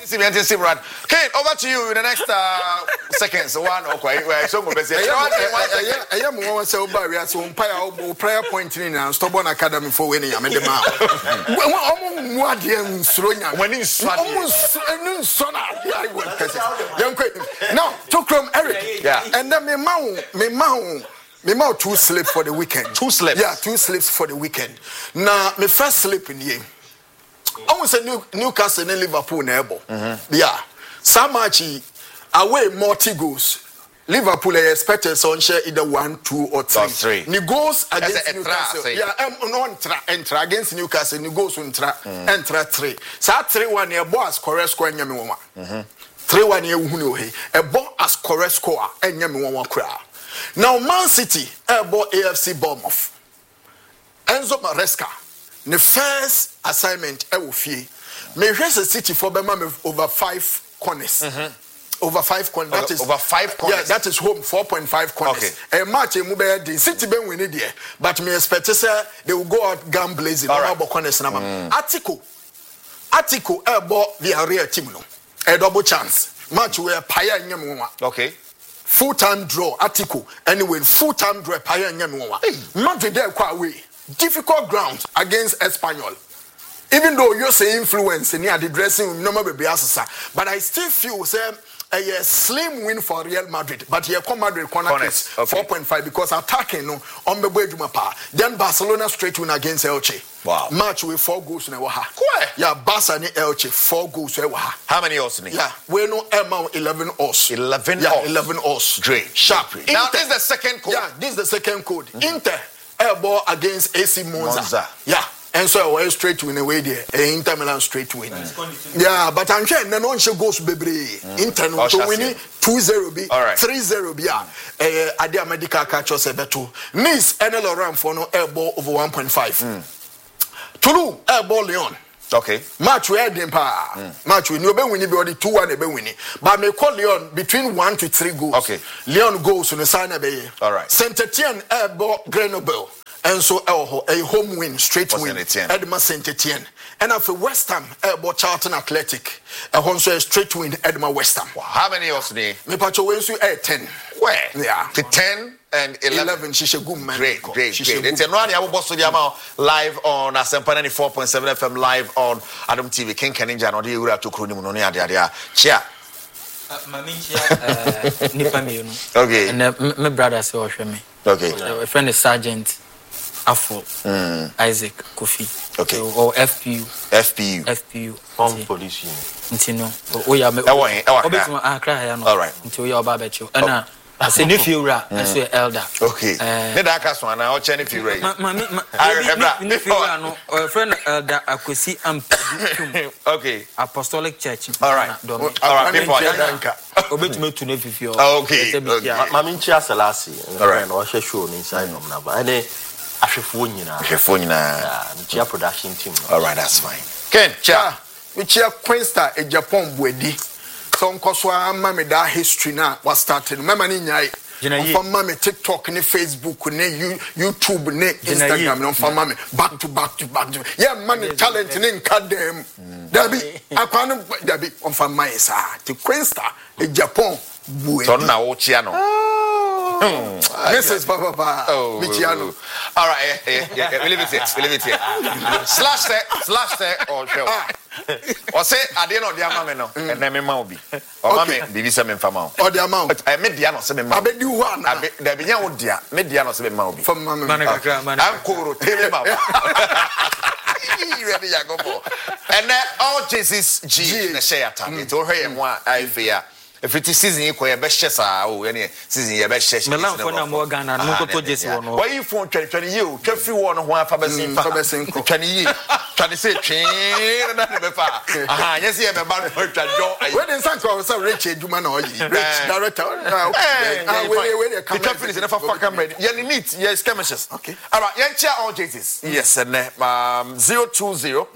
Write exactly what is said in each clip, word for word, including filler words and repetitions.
see me until see Brad. Kane, over to you in the next uh, seconds. One or quite where so much. I am one so bad. We are so umpire prayer point in and Stubborn Academy for winning. I'm in the mouth. What you Sronya? When you son, I will. Now, to come Eric. Yeah. And then me mount, me mount. Me mount two sleep for the weekend. Two sleeps? Yeah, two sleeps for the weekend. Now, me first sleep in here. I was a new Newcastle and Liverpool neighbor. Mm-hmm. Yeah. Samachi away multi goals. Liverpool expected some share either one, two, or three. Or three. Ni goals against Newcastle. Tra, yeah, um, no enter, enter against Newcastle. Ni goals enter, mm. enter three. So three one year boss correct score nyami one. Three one year uhuni ohe. A boss as correct score and nyami one one crowd. Now Man City ebo A F C Bournemouth. Enzo Maresca. The first assignment I will fee. Me Manchester City for Bema over five corners. Mm-hmm. Over five corners. That over, is over five corners. Yeah, that is home four point five corners. Okay. A match in Mube the City ben win it there, but me expect say they will go out gun blazing. All right. Corners number. Mm. Article, article about the area team no. A double chance match where Paya Nyamwa. Okay. Full time draw article anyway. Full time draw Paya Nyamwa. Madrid there quite away. Difficult ground against Espanyol. Even though you're saying influence near the dressing room, no baby asasa, but I still feel say a, a slim win for Real Madrid. But here come Madrid corner case okay. four point five because attacking no on the way to then Barcelona straight win against Elche. Wow. Match with four goals in Waha. Quite. Yeah, Barca and Elche four goals in Waha. How many odds? Yeah, we know amount eleven odds. Eleven yeah, odds. Eleven odds. Great. Sharp. Inter. Now this is the second code. Yeah, this is the second code. Mm-hmm. Inter. Airball against A C Monza. Monza. Yeah. And so I went straight win away there. Inter Milan straight win. Mm. Yeah, but I'm sure no one should go to Bebre. Inter no to win two zero B, three zero B. Eh, Adia Medical catch us a better. Nice N L Ram for no airball over one point five. Mm. Toulouse airball Lyon. Okay. Match we had them pa. Mm. Match we no be winning be two one be winning. But me call Lyon between one to three goals. Okay. Lyon goals on the sign be. All right. Saint-Étienne airball Grenoble. And so a home win, straight win. Edma Saint-Étienne. And after West Ham, airball Charlton Athletic. And also a straight win Edma West Ham. Wow. How many else today? Me pacho wensu eh ten. Where? Yeah. The ten and eleven. Eleven. She's a good man. Great, great, great. It's a no any abo boss live on Asempa ninety-four point seven F M live on Adam T V. King Keninja no dey ura to kroni mu no ne ade ade. Chia. Mami chia nipa me no. Okay. And my brother say o hwe me. Okay. My friend is Sergeant Afro mm. Isaac Kofi. Okay. So, or F P U. F P U. F P U. Home police unit. Ntino. O ya me. Obetuma akra ya no. All right. Nti o ya oba becho. Ana I say nephew ra, I say elder. Okay. Ne da aka so ana o che nephew ra. Ma ma ma. Nephew ra no. Friend elder Akwesi Ampadu. Okay. Apostolic Church. All right. All right. People are Obetuma to nephew. Okay. Ma min chia Selasi. All right. No she show ni inside nom na ba. Ene ahwefo nyina. Ahwefo nyina. Yeah, chia production team. All right, that's fine. Ken, chia. We chia Queensta e Japan buedi. So nkoso ama me da history na was started. Mama ni nyai. From mama TikTok ni Facebook ni YouTube ni Instagram no from mama back to back to back to. Yeah, man talent ni nka dem. Dabi akwa no dabi on from my side. The Queensta e Japan buedi. So na wo chia no. Missus Papa Papa. Oh, Michiano. All right, yeah, yeah, yeah. We leave it here. We leave it here. Slash there, slash there, or show. Or say, I didn't know the amount, and then me mau be. Or mammy, baby, some infamous. Or the amount. I made the answer, some I bet you one. I bet the young dear, made the answer, mau be. From Mamma. I'm cool, tell him about. Ready, I go for. And then all Jesus G in the share time. It's all her and one I fear. If it is season, you can be share. Oh, any season, you be share. Milan for na more Ghana. No go to Jesse one. Why you phone twenty twenty you? Twenty one one Fabersin Fabersin twenty years. Twenty say train na be fa. Aha, yes, you be bad for twenty. When in Sanko so rich Juma no yi. Rich director. Ah, we we we come finish na fa fuck am ready. You need yes skirmishes. Okay. All right, you check all Jesus. Yes, and um zero two zero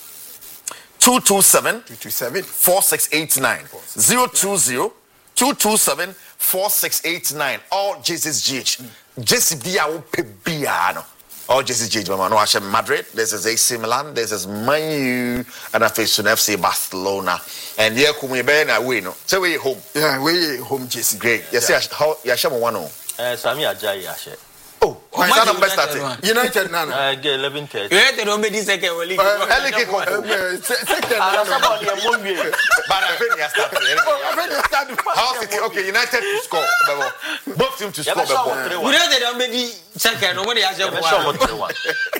two two seven two two seven four six eight nine zero two zero two two seven four six eight nine all Jesus G H. Jesse Bia wo pe bia no. all Jesse J Mama no Hashem Madrid, this is A C Milan, this is Man U, and I face F C Barcelona. And yeah, Kumi Ben away no. So we home. Yeah, we home Jesse. Great. Yes, yeah. How Yasham one oh. Eh, Sami Ajayi Ashe. Oh, my son number started. United Nana. Uh, eleven thirty. United don't be this second league. Early kick off. Second. Ah, somebody a movie. But I think he started. How City? Okay, United to score. Both teams to score. United don't be second. Nobody has a one.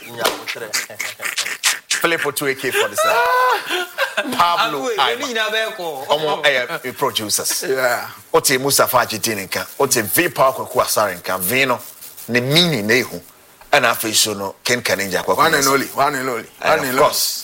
Philip two A K for the side. Pablo Aima. Omo producers. Yeah. Ote Mustafa Jitinka. Ote V Power Kwaku Asarenka. Vino. Ne mini nehu. And after so no Ken Kaninja. One and only. One and only. And of course.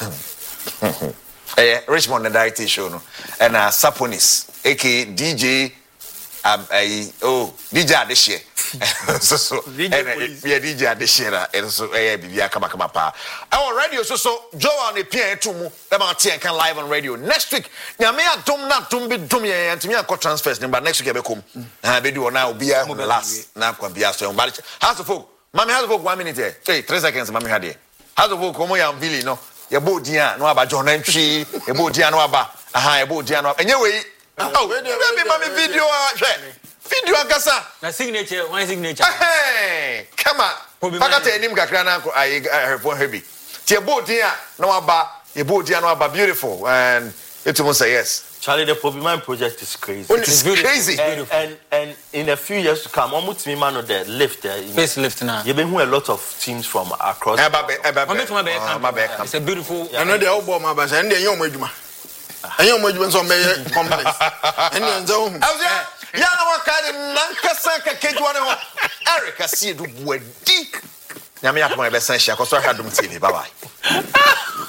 Eh, Richmond and I T show no. And uh, Saponis, aka D J um uh, oh D J Adeshe. so so and yeah D J Adeshe and so eh bibia kama kama pa. Our radio so so Joe on the P N two mu them can live on radio. Next week, nyame adom na dom be dom ye antimi akọ transfers number next week e be kom. Ha be do na obi a last na kwa bia so but house of folk. Mami house of folk one minute here. Hey, three seconds mami ha there. House of folk komo ya Billy no. Ye bo dia no aba John Ntwi, ye bo dia no aba. Aha, ye bo dia no. Enye we. Oh, let me mami video hwe. Video agasa. Na signature, one signature. Hey, come on. Pakata enim kakra na I herfo heavy. Ti ye bo dia no aba, ye bo dia no aba beautiful and it must say yes. Charlie, the Pobiman project is crazy. It's crazy. And, and and in a few years to come, almost me man of the lift there. Face lift now. You've been a lot of teams from across. It's a beautiful. I know the old boy, my best, and the young Majuma. And young Majuma on my complex. And then so. Yeah, no one can Nankasaka Kedwana. Eric, I see you do deep. Yamia, my best, I shall go to T V. Bye bye.